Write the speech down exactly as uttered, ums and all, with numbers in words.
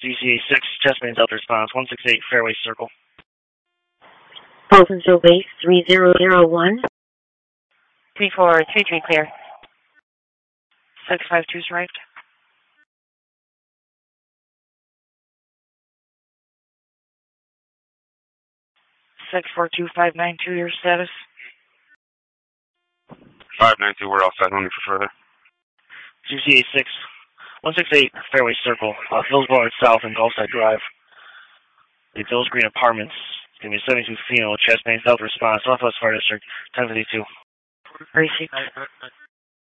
G C A six, chest main delta response, one six eight, Fairway Circle. Bolton Joe Base, three zero zero one. three four three three clear. six five two striped. six four two five nine two, your status? five nine two, we're all set, only for further. G C A six, one six eight, Fairway Circle, uh, Hillsborough South and Gulfside Drive. The Bills Green Apartments. It's going to be a seventy-two female, chest main delta response, Southwest Fire District, ten fifty-two. Receive.